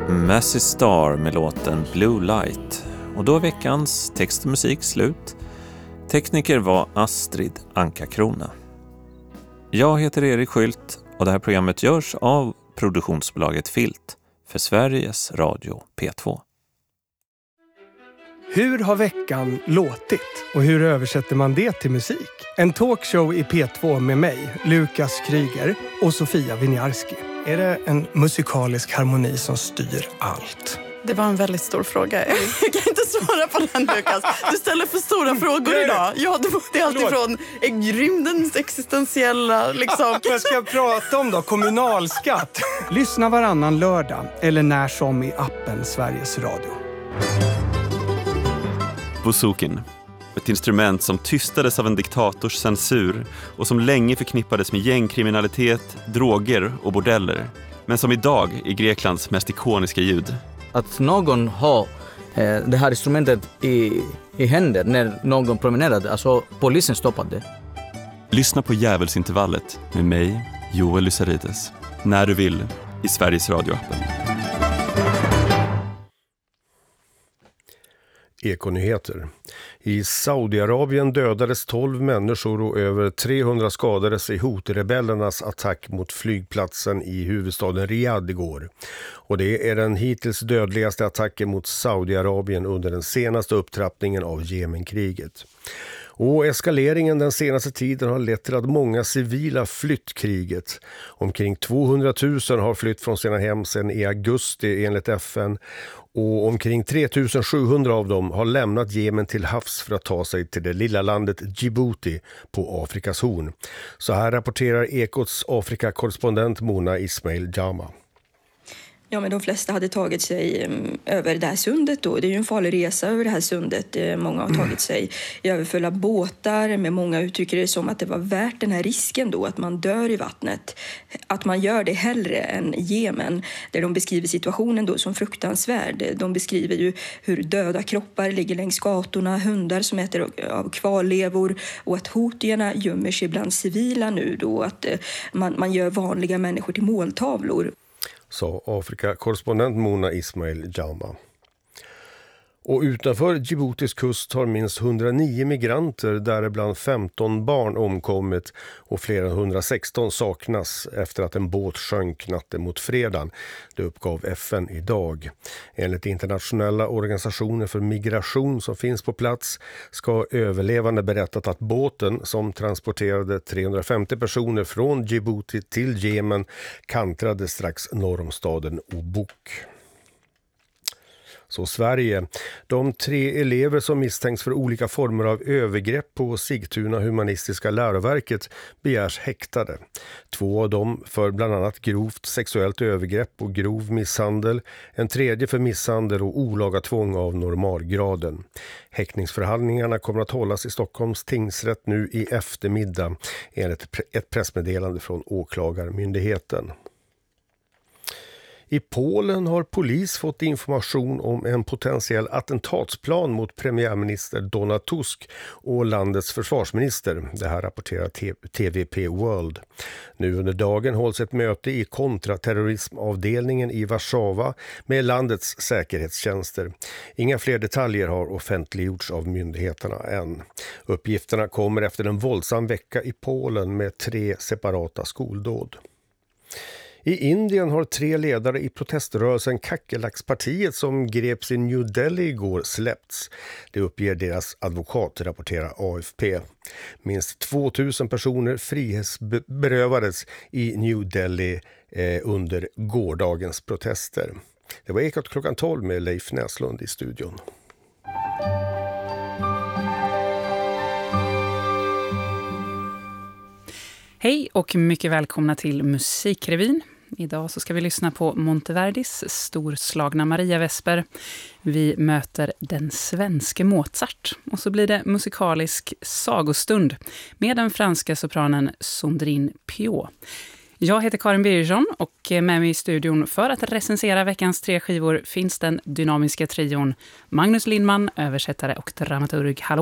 Massey Star med låten Blue Light. Och då är veckans text och musik slut. Tekniker var Astrid Anka-Krona. Jag heter Erik Skylt och det här programmet görs av produktionsbolaget Filt för Sveriges Radio P2. Hur har veckan låtit och hur översätter man det till musik? En talkshow i P2 med mig, Lukas Kryger och Sofia Winiarski. Är det en musikalisk harmoni som styr allt? Det var en väldigt stor fråga. Jag kan inte svara på den, Lukas. Du ställer för stora frågor idag. Ja, det är alltid från rymdens existentiella... Vad ska jag prata om då? Kommunalskatt. Lyssna varannan lördag eller när som i appen Sveriges Radio. Bouzoukin. Ett instrument som tystades av en diktators censur och som länge förknippades med gängkriminalitet, droger och bordeller. Men som idag är Greklands mest ikoniska ljud. Att någon har det här instrumentet i händer när någon promenerade, alltså polisen stoppade. Lyssna på Djävulsintervallet med mig, Joel Lysarides. När du vill, i Sveriges Radio-appen. Ekonyheter. I Saudiarabien dödades 12 människor och över 300 skadades i Houthi-rebellernas attack mot flygplatsen i huvudstaden Riyadh igår. Och det är den hittills dödligaste attacken mot Saudiarabien under den senaste upptrappningen av Jemenkriget. Och eskaleringen den senaste tiden har lett till att många civila flytt kriget. Omkring 200 000 har flytt från sina hem sedan i augusti enligt FN. Och omkring 3700 av dem har lämnat Jemen till havs för att ta sig till det lilla landet Djibouti på Afrikas horn. Så här rapporterar Ekots Afrika-korrespondent Mona Ismail Jama. Ja, men de flesta hade tagit sig över det här sundet då. Det är ju en farlig resa över det här sundet. Många har tagit sig i överfulla båtar, men många uttrycker det som att det var värt den här risken då, att man dör i vattnet. Att man gör det hellre än Jemen, där de beskriver situationen då som fruktansvärd. De beskriver ju hur döda kroppar ligger längs gatorna, hundar som äter av kvarlevor och att houthierna gömmer sig bland civila nu då, att man gör vanliga människor till måltavlor. Sa Afrika-korrespondent Mona Ismail Jama. Och utanför Djiboutis kust har minst 109 migranter, däribland 15 barn, omkommit och fler än 116 saknas efter att en båt sjönk natten mot fredagen. Det uppgav FN idag. Enligt internationella organisationer för migration som finns på plats ska överlevande berättat att båten som transporterade 350 personer från Djibouti till Jemen kantrade strax norr om staden Obuk. Så Sverige. De 3 elever som misstänks för olika former av övergrepp på Sigtuna humanistiska läroverket begärs häktade. 2 av dem för bland annat grovt sexuellt övergrepp och grov misshandel. En tredje för misshandel och olaga tvång av normalgraden. Häktningsförhandlingarna kommer att hållas i Stockholms tingsrätt nu i eftermiddag enligt ett pressmeddelande från åklagarmyndigheten. I Polen har polis fått information om en potentiell attentatsplan mot premiärminister Donald Tusk och landets försvarsminister. Det här rapporterar TVP World. Nu under dagen hålls ett möte i kontraterrorismavdelningen i Warszawa med landets säkerhetstjänster. Inga fler detaljer har offentliggjorts av myndigheterna än. Uppgifterna kommer efter en våldsam vecka i Polen med 3 separata skoldåd. I Indien har 3 ledare i proteströrelsen Kakelaks-partiet som greps i New Delhi igår släppts. Det uppger deras advokat, rapporterar AFP. Minst 2000 personer frihetsberövades i New Delhi under gårdagens protester. Det var Ekot klockan 12 med Leif Näslund i studion. Hej och mycket välkomna till Musikrevyn. Idag så ska vi lyssna på Monteverdis storslagna Maria Vesper. Vi möter den svenske Mozart. Och så blir det musikalisk sagostund med den franska sopranen Sandrine Piau. Jag heter Karin Birgersson och med mig i studion för att recensera veckans 3 skivor finns den dynamiska trion Magnus Lindman, översättare och dramaturg. Hallå!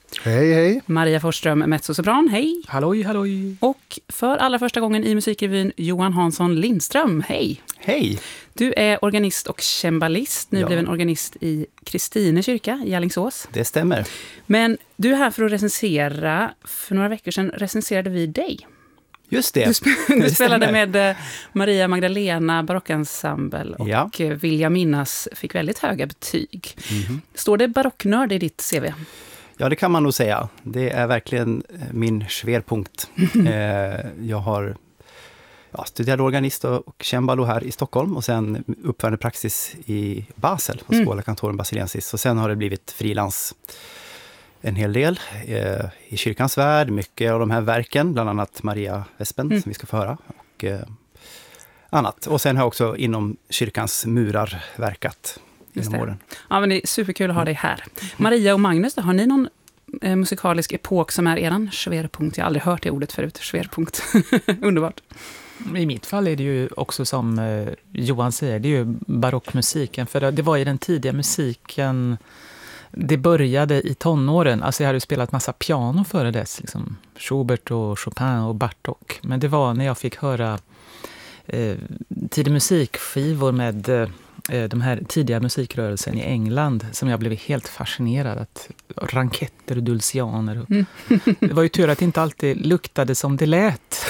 Hej, hej. Maria Forsström, mezzosopran, hej. Halloj, halloj. Och för allra första gången i Musikrevyn, Johan Hansson Lindström, hej. Hej. Du är organist och cembalist, nybliven organist i Kristine kyrka i Alingsås. Det stämmer. Men du är här för att recensera. För några veckor sedan recenserade vi dig. Just det. Du spelade med Maria Magdalena barockensemble och vill jag minnas fick väldigt höga betyg. Mm-hmm. Står det barocknörd i ditt CV? Ja, det kan man nog säga. Det är verkligen min schwerpunkt. Jag har studerat organist och cembalo här i Stockholm och sen uppförande praxis i Basel hos Schola Cantorum Basiliensis. Och sen har det blivit frilans en hel del i kyrkans värld. Mycket av de här verken, bland annat Maria Vespen som vi ska få höra och annat. Och sen har jag också inom kyrkans murar verkat genom åren. Ja, men det är superkul att ha dig här. Maria och Magnus, har ni någon musikalisk epok som är eran schwerpunkt? Jag har aldrig hört det ordet förut, schwerpunkt. Underbart. I mitt fall är det ju också som Johan säger, det är ju barockmusiken. För det var i den tidiga musiken, det började i tonåren. Alltså jag hade ju spelat massa piano före dess. Liksom Schubert och Chopin och Bartók. Men det var när jag fick höra tidig musikskivor med de här tidiga musikrörelsen i England som jag blev helt fascinerad. Ranketter och dulcianer. Det var ju tur att det inte alltid luktade som det lät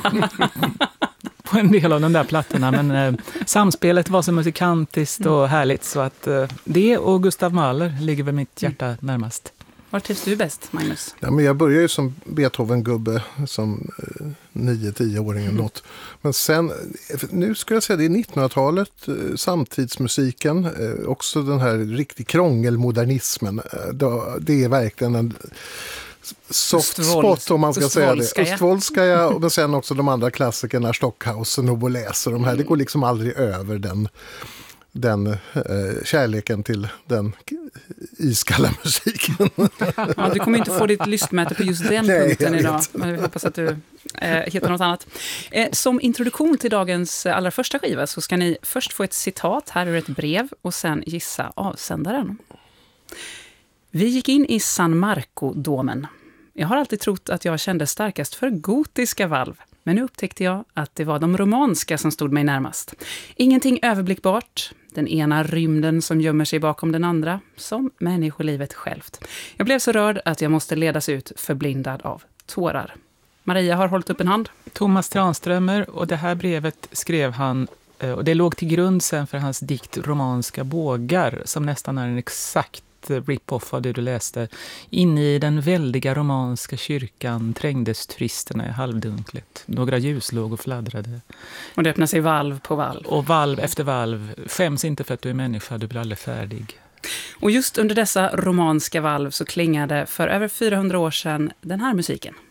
på en del av de där plattorna. Men samspelet var så musikantiskt och härligt så att det och Gustav Mahler ligger väl mitt hjärta närmast. Var trivs du bäst, Magnus? Ja, men jag började ju som Beethoven-gubbe som 9-10-åring eller något. Men sen, nu ska jag säga det är 1900-talet, samtidsmusiken, också den här riktig krångelmodernismen. Det är verkligen en soft spot om man ska säga det. Ostvolskaja, men sen också de andra klassikerna, Stockhausen och Boulez och de här, det går liksom aldrig över den kärleken till den iskalla musiken. Ja, du kommer inte få ditt lystmäte på just den punkten idag. Men vi hoppas att du hittar något annat. Som introduktion till dagens allra första skiva så ska ni först få ett citat här ur ett brev och sen gissa avsändaren. Vi gick in i San Marco-domen. Jag har alltid trott att jag kände starkast för gotiska valv. Men nu upptäckte jag att det var de romanska som stod mig närmast. Ingenting överblickbart. Den ena rymden som gömmer sig bakom den andra. Som människolivet självt. Jag blev så rörd att jag måste ledas ut förblindad av tårar. Maria har hållit upp en hand. Thomas Tranströmer, och det här brevet skrev han, och det låg till grund sen för hans dikt Romanska bågar, som nästan är en exakt rip-off av det du läste. Inne i den väldiga romanska kyrkan trängdes turisterna i halvdunklet. Några ljus låg och fladdrade. Och det öppnar sig valv på valv. Och valv efter valv. Skäms inte för att du är människa, du blir aldrig färdig. Och just under dessa romanska valv så klingade för över 400 år sedan den här musiken.